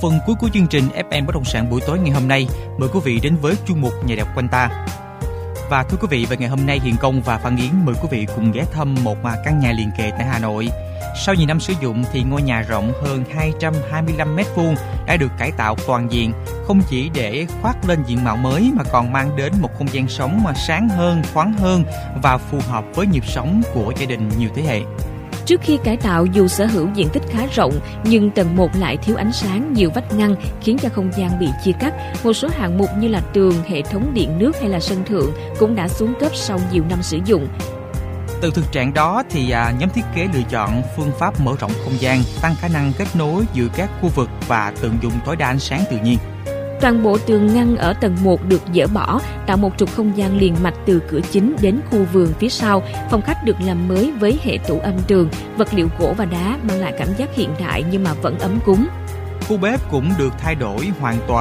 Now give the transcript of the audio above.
phần cuối của chương trình FM Bất động sản buổi tối ngày hôm nay, mời quý vị đến với chuyên mục Nhà đẹp quanh ta. Và thưa quý vị, về ngày hôm nay Hiền Công và Phan Yến mời quý vị cùng ghé thăm một căn nhà liền kề tại Hà Nội. Sau nhiều năm sử dụng thì ngôi nhà rộng hơn 225 m2 đã được cải tạo toàn diện, không chỉ để khoác lên diện mạo mới mà còn mang đến một không gian sống mà sáng hơn, thoáng hơn và phù hợp với nhịp sống của gia đình nhiều thế hệ. Trước khi cải tạo, dù sở hữu diện tích khá rộng nhưng tầng 1 lại thiếu ánh sáng, nhiều vách ngăn khiến cho không gian bị chia cắt. Một số hạng mục như là tường, hệ thống điện nước hay là sân thượng cũng đã xuống cấp sau nhiều năm sử dụng. Từ thực trạng đó thì nhóm thiết kế lựa chọn phương pháp mở rộng không gian, tăng khả năng kết nối giữa các khu vực và tận dụng tối đa ánh sáng tự nhiên. Toàn bộ tường ngăn ở tầng 1 được dỡ bỏ, tạo một trục không gian liền mạch từ cửa chính đến khu vườn phía sau. Phòng khách được làm mới với hệ tủ âm tường, vật liệu gỗ và đá mang lại cảm giác hiện đại nhưng mà vẫn ấm cúng. Khu bếp cũng được thay đổi hoàn toàn